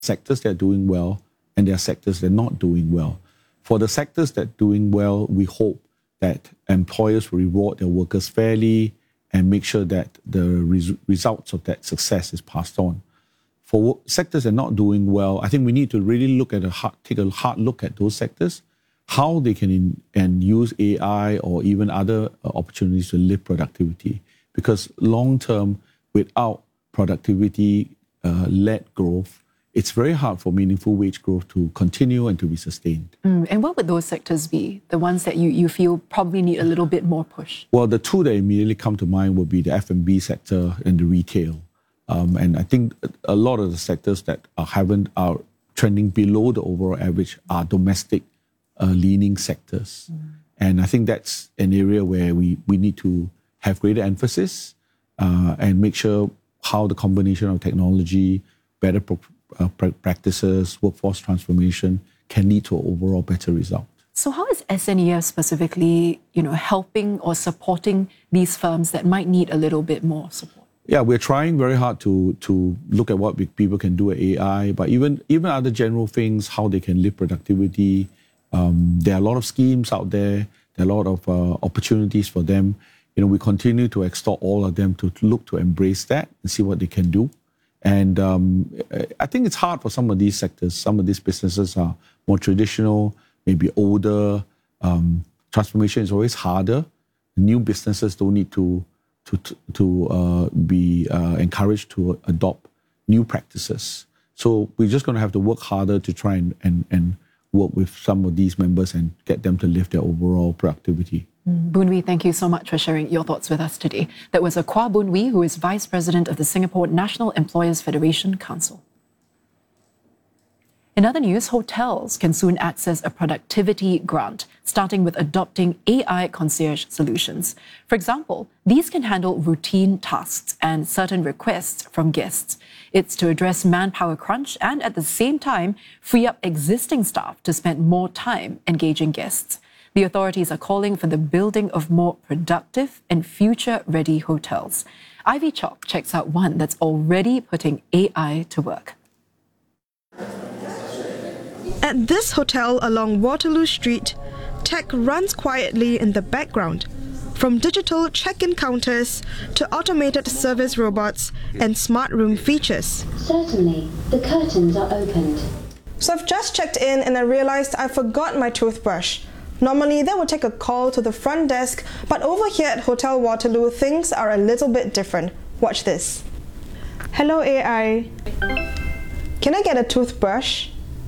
sectors that are doing well and there are sectors that are not doing well. For the sectors that are doing well, we hope that employers will reward their workers fairly and make sure that the results of that success is passed on. For sectors that are not doing well, I think we need to really take a hard look at those sectors, how they can use AI or even other opportunities to lift productivity. Because long term, without productivity-led growth, it's very hard for meaningful wage growth to continue and to be sustained. And what would those sectors be, the ones that you feel probably need a little bit more push? Well, the two that immediately come to mind would be the F&B sector and the retail. And I think a lot of the sectors that are trending below the overall average are domestic leaning sectors. And I think that's an area where we need to have greater emphasis and make sure how the combination of technology, better practices, workforce transformation can lead to an overall better result. So how is SNEF specifically, helping or supporting these firms that might need a little bit more support? Yeah, we're trying very hard to look at what people can do with AI, but even other general things, how they can lift productivity. There are a lot of schemes out there. There are a lot of opportunities for them. We continue to extort all of them to look to embrace that and see what they can do. And I think it's hard for some of these sectors. Some of these businesses are more traditional, maybe older. Transformation is always harder. New businesses don't need to be encouraged to adopt new practices. So we're just going to have to work harder to try and work with some of these members and get them to lift their overall productivity. Boon Wee, thank you so much for sharing your thoughts with us today. That was Akua Boon Wee, who is Vice President of the Singapore National Employers Federation Council. In other news, hotels can soon access a productivity grant, starting with adopting AI concierge solutions. For example, these can handle routine tasks and certain requests from guests. It's to address manpower crunch and at the same time, free up existing staff to spend more time engaging guests. The authorities are calling for the building of more productive and future-ready hotels. Ivy Chok checks out one that's already putting AI to work. At this hotel along Waterloo Street, tech runs quietly in the background. From digital check-in counters to automated service robots and smart room features. Certainly, the curtains are opened. So I've just checked in and I realized I forgot my toothbrush. Normally, they would take a call to the front desk, but over here at Hotel Waterloo, things are a little bit different. Watch this. Hello, AI. Can I get a toothbrush?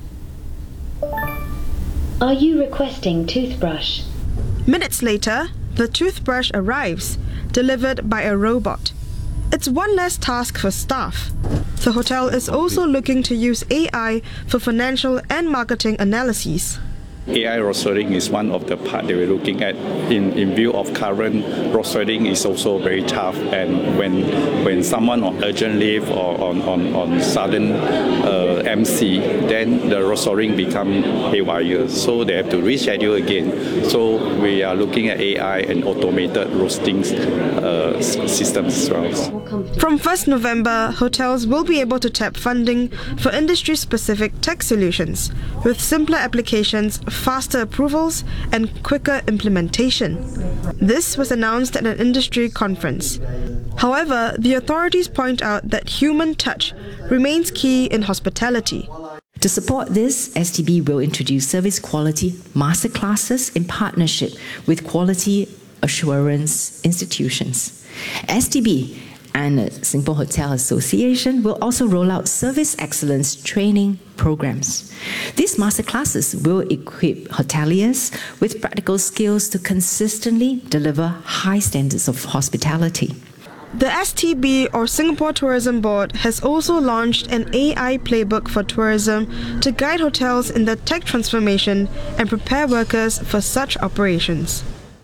Are you requesting toothbrush? Minutes later, the toothbrush arrives, delivered by a robot. It's one less task for staff. The hotel is also looking to use AI for financial and marketing analyses. AI rostering is one of the part that we're looking at. In view of current rostering is also very tough, and when someone on urgent leave or on sudden MC, then the rostering become haywire, so they have to reschedule again. So we are looking at AI and automated roasting systems as well. From 1st November, hotels will be able to tap funding for industry-specific tech solutions with simpler applications, faster approvals and quicker implementation. This was announced at an industry conference. However, the authorities point out that human touch remains key in hospitality. To support this, STB will introduce service quality masterclasses in partnership with quality assurance institutions. STB and the Singapore Hotel Association will also roll out service excellence training programs. These masterclasses will equip hoteliers with practical skills to consistently deliver high standards of hospitality. The STB, or Singapore Tourism Board, has also launched an AI playbook for tourism to guide hotels in their tech transformation and prepare workers for such operations.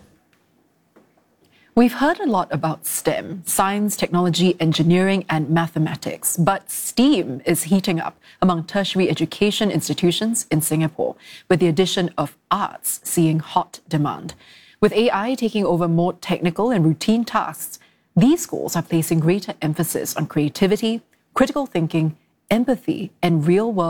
We've heard a lot about STEM, science, technology, engineering, and mathematics, but STEAM is heating up among tertiary education institutions in Singapore, with the addition of arts seeing hot demand. With AI taking over more technical and routine tasks, these schools are placing greater emphasis on creativity, critical thinking, empathy and real-world